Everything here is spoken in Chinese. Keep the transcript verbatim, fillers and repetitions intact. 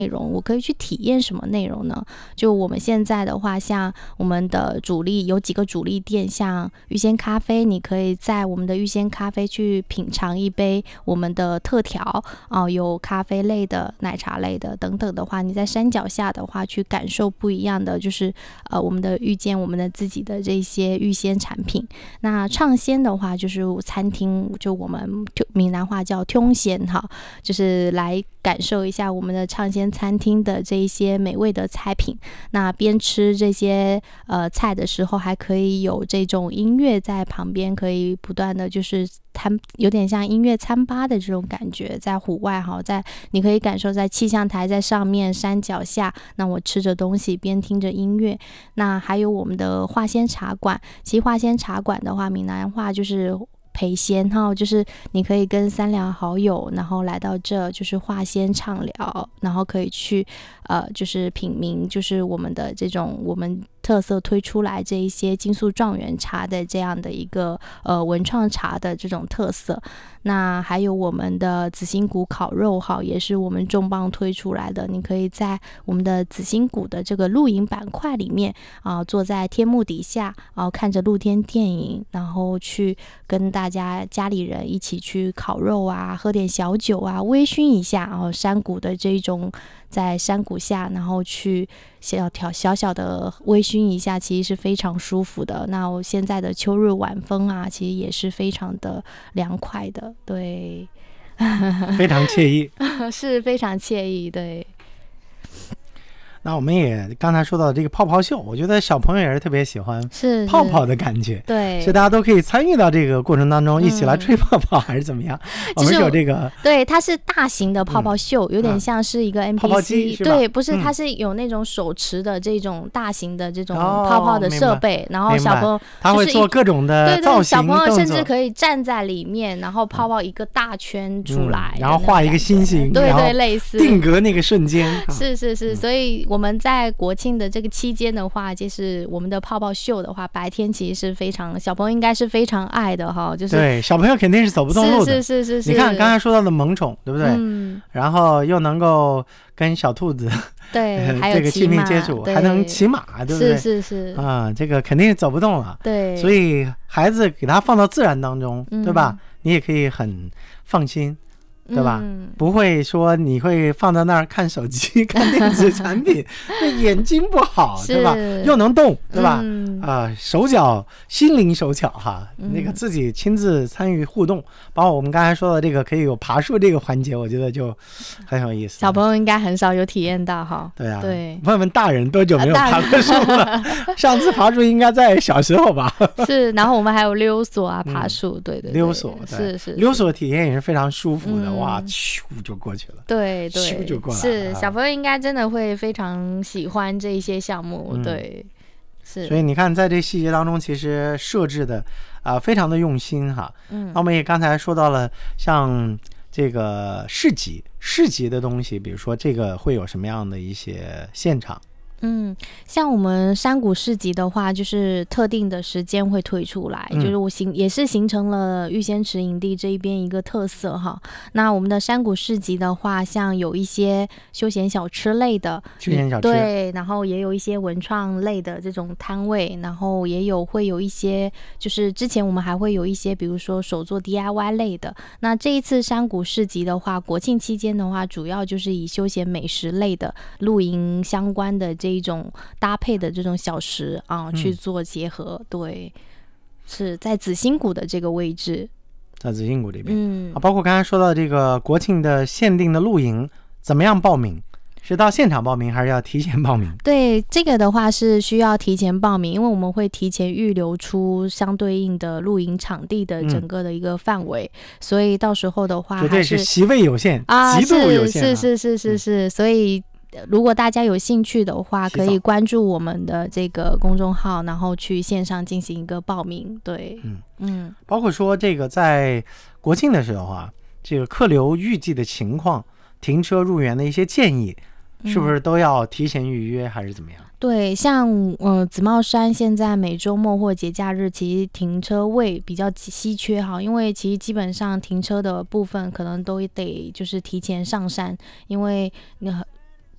内容，我可以去体验什么内容呢？就我们现在的话，像我们的主力有几个主力店，像玉仙咖啡，你可以在我们的玉仙咖啡去品尝一杯我们的特调啊、呃，有咖啡类的、奶茶类的等等的话，你在山脚下的话去感受不一样的，就是呃我们的遇见我们的自己的这些玉仙产品。那唱仙的话，就是餐厅，就我们闽南话叫通仙哈，就是来感受一下我们的唱仙餐厅的这一些美味的菜品。那边吃这些呃菜的时候，还可以有这种音乐在旁边，可以不断的就是餐，有点像音乐餐吧的这种感觉，在户外哈，在你可以感受在气象台在上面山脚下，那我吃着东西边听着音乐。那还有我们的化仙茶馆，其实化仙茶馆的话，闽南话就是陪仙哈，就是你可以跟三两好友，然后来到这就是化仙畅聊，然后可以去呃就是品茗，就是我们的这种我们特色推出来这一些金粟状元茶的这样的一个呃文创茶的这种特色。那还有我们的紫心谷烤肉哈，也是我们重磅推出来的，你可以在我们的紫心谷的这个露营板块里面啊、呃，坐在天幕底下啊、呃，看着露天电影，然后去跟大家家里人一起去烤肉啊，喝点小酒啊，微醺一下，然后山谷的这种在山谷下，然后去小条小小的微醺一下，其实是非常舒服的。那我现在的秋日晚风啊，其实也是非常的凉快的，对， 非常惬意， 是非常惬意，对。 那我们也刚才说到这个泡泡秀，我觉得小朋友也是特别喜欢是泡泡的感觉， 对， 所以大家都可以参与到这个过程当中，一起来吹泡泡、嗯、还是怎么样？我们有这个， 对，它是大型的泡泡秀，嗯、有点像是一个 M P C，、 啊、泡泡机是吧？ 对，不是， 嗯、 它是有那种手持的这种大型的这种泡泡的设备，哦、然后小朋友他会做各种的造型， 对对，小朋友甚至可以站在里面，然后泡泡一个大圈出来、 嗯，然后画一个心形， 对对，类似定格那个瞬间， 是是是，所以我们在国国庆的这个期间的话，就是我们的泡泡秀的话，白天其实是非常小朋友应该是非常爱的哈，就是对小朋友肯定是走不动路的， 是是是是是。 你看刚才说到的萌宠，对不对？嗯。然后又能够跟小兔子对，还有这个亲密接触，还能骑马，对不对？ 是是是。 啊，这个肯定是走不动了。 对。 所以孩子给他放到自然当中，嗯、对吧？你也可以很放心。对吧、嗯？不会说你会放在那儿看手机、看电子产品，那眼睛不好，对吧？又能动，对吧？嗯、啊，手脚心灵手巧哈、嗯，那个自己亲自参与互动，包括我们刚才说的这个可以有爬树这个环节，我觉得就很有意思。 小朋友应该很少有体验到哈。 对啊， 对， 问问大人多久没有爬过树了？啊、上次爬树应该在小时候吧？ 是，然后我们还有溜索啊，爬树，嗯、对对对， 溜索是是溜索体验也是非常舒服的。嗯哇，咻就过去了， 对对， 咻就过来了。 是小朋友应该真的会非常喜欢这一些项目，嗯、对，是。 所以你看，在这细节当中，其实设置的啊、呃、非常的用心哈。嗯，那我们也刚才说到了，像这个市集，市集的东西，比如说这个会有什么样的一些现场？ 嗯，像我们山谷市集的话，就是特定的时间会推出来，嗯、就是我形也是形成了玉仙池营地这一边一个特色哈。那我们的山谷市集的话，像有一些休闲小吃类的， 休闲小吃对，然后也有一些文创类的这种摊位，然后也有会有一些，就是之前我们还会有一些，比如说手做 D I Y 类的。那这一次山谷市集的话，国庆期间的话，主要就是以休闲美食类的露营相关的这一种搭配的这种小食啊、嗯、去做结合，对，是在紫心谷的这个位置， 在紫心谷这边，嗯啊，包括刚才说到这个国庆的限定的露营，怎么样报名？是到现场报名还是要提前报名？ 对，这个的话是需要提前报名，因为我们会提前预留出相对应的露营场地的整个的一个范围、嗯、所以到时候的话绝对是席位有限啊，极度有限、啊、 是是是是是、嗯、所以如果大家有兴趣的话，可以关注我们的这个公众号，然后去线上进行一个报名。对， 嗯嗯，包括说这个在国庆的时候啊，这个客流预计的情况、停车入园的一些建议，是不是都要提前预约，还是怎么样？ 对，像呃紫帽山现在每周末或节假日其实停车位比较稀缺哈，因为其实基本上停车的部分可能都得就是提前上山，因为